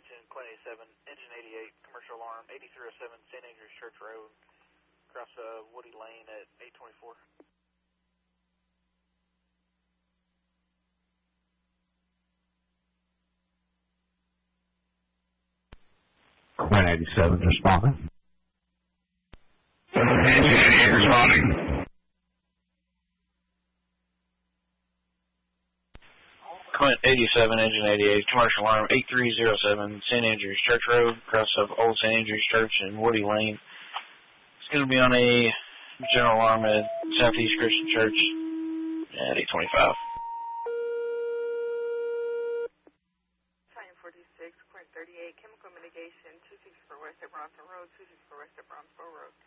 engine, Quint 87, engine 88, commercial alarm, 8307 St. Andrews Church Road, across Woody Lane at 824. Quint 87 responding. Engine 88 responding. Quint 87, engine 88, commercial alarm, 8307 St. Andrews Church Road, across of Old St. Andrews Church and Woody Lane. It's going to be on a general alarm at Southeast Christian Church at 825. Time 46, Quint 38, chemical mitigation, 264 West at Bronson Road, 264 West at Bronson Road.